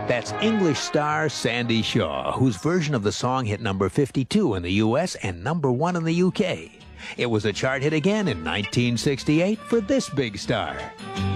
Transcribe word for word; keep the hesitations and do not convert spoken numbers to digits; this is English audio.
That's English star Sandy Shaw, whose version of the song hit number fifty-two in the U S and number one in the U K. It was a chart hit again in nineteen sixty-eight for this big star.